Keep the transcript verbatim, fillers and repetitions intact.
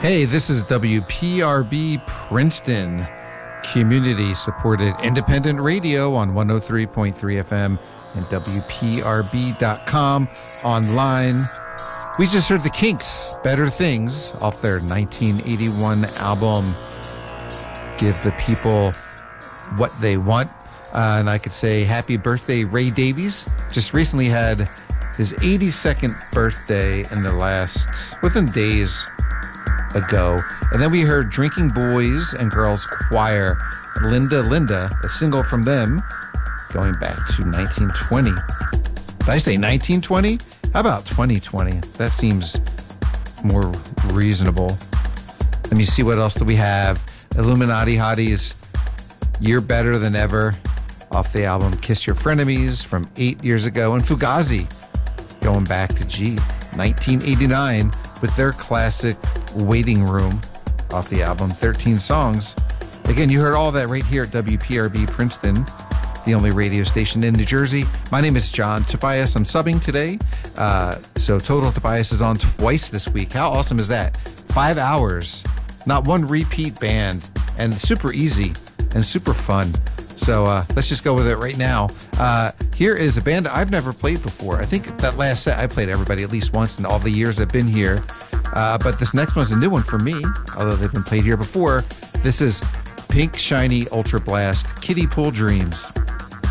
Hey, this is W P R B Princeton, community-supported independent radio on one oh three point three F M and W P R B dot com online. We just heard the Kinks, Better Things, off their nineteen eighty-one album, Give the People What They Want. Uh, and I could say happy birthday, Ray Davies. Just recently had his eighty-second birthday in the last, within days ago. And then we heard Drinking Boys and Girls Choir, Linda Linda, a single from them going back to nineteen twenty. Did I say nineteen twenty? How about twenty twenty? That seems more reasonable. Let me see, what else do we have? Illuminati Hotties, You're Better Than Ever, off the album Kiss Your Frenemies from eight years ago. And Fugazi, going back to G, nineteen eighty-nine, with their classic Waiting Room, off the album thirteen Songs. Again, you heard all that right here at W P R B Princeton, the only radio station in New Jersey. My name is John Tobias. I'm subbing today. Uh, so Total Tobias is on twice this week. How awesome is that? Five hours, not one repeat band, and super easy and super fun. So uh, let's just go with it right now. Uh, here is a band I've never played before. I think that last set I played everybody at least once in all the years I've been here. Uh, but this next one's a new one for me, although they've been played here before. This is Pink Shiny Ultra Blast, Kiddie Pool Dreams.